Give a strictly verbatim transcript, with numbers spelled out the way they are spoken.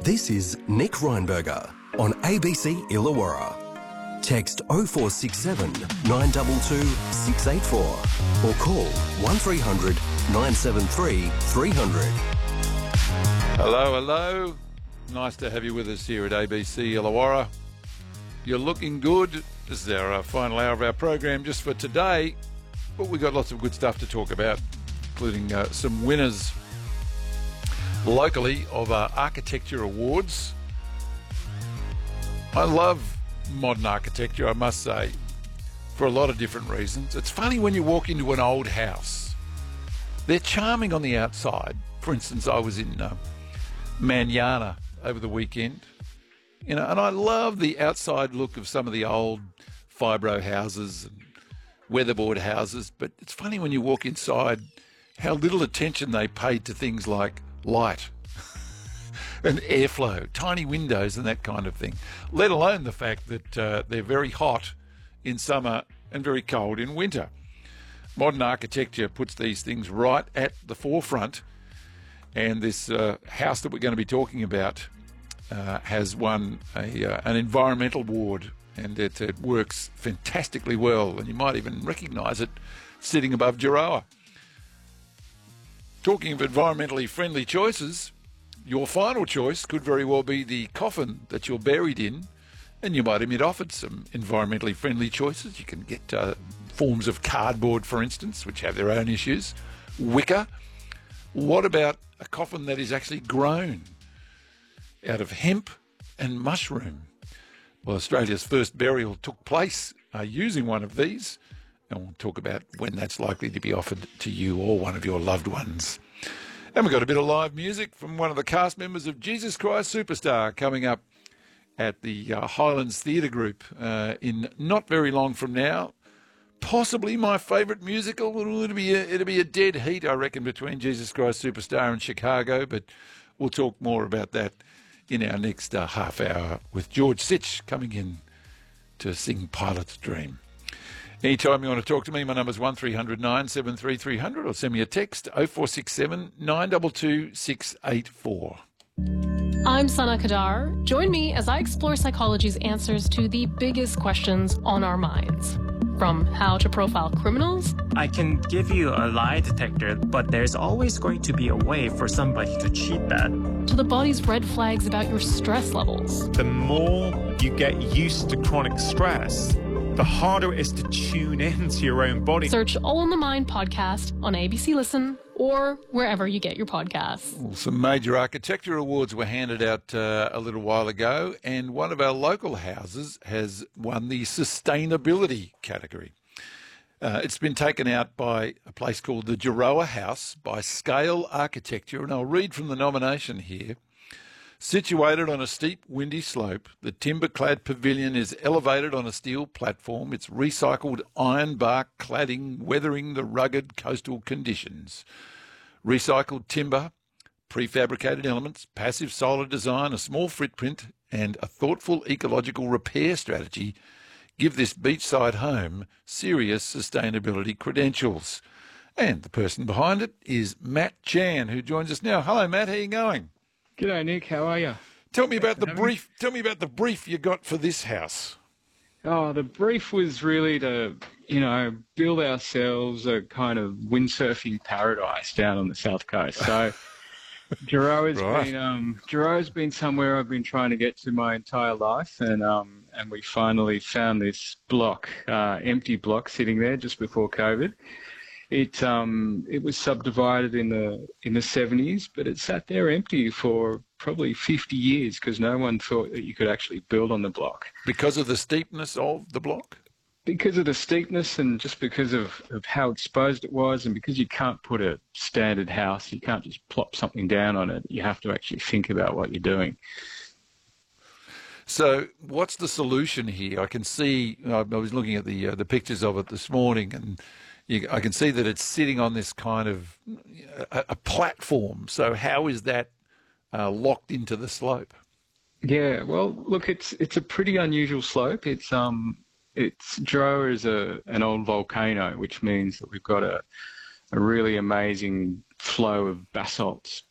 This is Nick Reinberger on A B C Illawarra. Text oh four six seven, nine two two, six eight four or call one three hundred, nine seven three, three hundred. Hello, hello. Nice to have you with us here at A B C Illawarra. You're looking good. This is our uh, final hour of our program just for today, but we've got lots of good stuff to talk about, including uh, some winners locally of uh, architecture awards. I love modern architecture, I must say, for a lot of different reasons. It's funny when you walk into an old house. They're charming on the outside. For instance, I was in uh, Manana over the weekend, you know, and I love the outside look of some of the old fibro houses and weatherboard houses, but it's funny when you walk inside how little attention they paid to things like light and airflow, tiny windows and that kind of thing, let alone the fact that uh, they're very hot in summer and very cold in winter. Modern architecture puts these things right at the forefront, and this uh, house that we're going to be talking about uh, has won a, uh, an environmental award, and it, it works fantastically well, and you might even recognise it sitting above Giroa. Talking of environmentally friendly choices, your final choice could very well be the coffin that you're buried in, and you might have been offered some environmentally friendly choices. You can get uh, forms of cardboard, for instance, which have their own issues, wicker. What about a coffin that is actually grown out of hemp and mushroom? Well, Australia's first burial took place uh, using one of these, and we'll talk about when that's likely to be offered to you or one of your loved ones. And we've got a bit of live music from one of the cast members of Jesus Christ Superstar coming up at the uh, Highlands Theatre Group uh, in not very long from now. Possibly my favourite musical. It'll be, a, it'll be a dead heat, I reckon, between Jesus Christ Superstar and Chicago, but we'll talk more about that in our next uh, half hour with George Sitch coming in to sing Pilot's Dream. Anytime you want to talk to me, my number's one three hundred, nine seven three, three hundred, or send me a text oh four six seven, nine two two, six eight four. I'm Sana Kadar. Join me as I explore psychology's answers to the biggest questions on our minds. From how to profile criminals. I can give you a lie detector, but there's always going to be a way for somebody to cheat that. To the body's red flags about your stress levels. The more you get used to chronic stress, the harder it is to tune in to your own body. Search All in the Mind podcast on A B C Listen or wherever you get your podcasts. Well, some major architecture awards were handed out uh, a little while ago, and one of our local houses has won the sustainability category. Uh, it's been taken out by a place called the Giroa House by Scale Architecture, and I'll read from the nomination here. Situated on a steep, windy slope, the timber-clad pavilion is elevated on a steel platform, its recycled iron bark cladding weathering the rugged coastal conditions. Recycled timber, prefabricated elements, passive solar design, a small footprint and a thoughtful ecological repair strategy give this beachside home serious sustainability credentials. And the person behind it is Matt Chan, who joins us now. Hello, Matt. How are you going? G'day, Nick. How are you? Tell me about the brief. Tell me about the brief you got for this house. Oh, the brief was really to, you know, build ourselves a kind of windsurfing paradise down on the south coast. So, Giroa's Right. been um, Giroa's been somewhere I've been trying to get to my entire life, and um, and we finally found this block, uh, empty block, sitting there just before COVID. It um it was subdivided in the in the seventies, but it sat there empty for probably fifty years because no one thought that you could actually build on the block. Because of the steepness of the block? Because of the steepness and just because of, of how exposed it was, and because you can't put a standard house, you can't just plop something down on it. You have to actually think about what you're doing. So what's the solution here? I can see, I was looking at the uh, the pictures of it this morning, and you, I can see that it's sitting on this kind of a, a platform. So how is that uh, locked into the slope? Yeah, well, look, it's it's a pretty unusual slope. It's um, it's Giroa is a an old volcano, which means that we've got a a really amazing flow of basalt